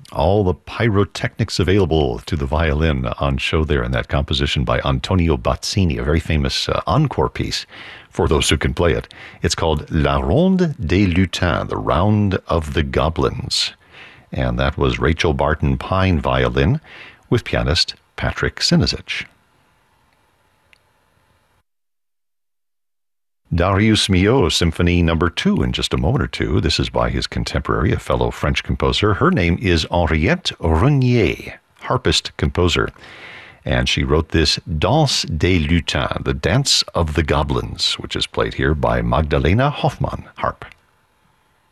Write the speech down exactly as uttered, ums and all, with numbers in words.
All the pyrotechnics available to the violin on show there in that composition by Antonio Bazzini, a very famous uh, encore piece for those who can play it. It's called La Ronde des Lutins, the Round of the Goblins. And that was Rachel Barton Pine violin with pianist Patrick Sinisic. Darius Milhaud, Symphony Number Two, in just a moment or two. This is by his contemporary, a fellow French composer. Her name is Henriette Renier, harpist composer. And she wrote this Danse des Lutins, the Dance of the Goblins, which is played here by Magdalena Hoffmann, harp.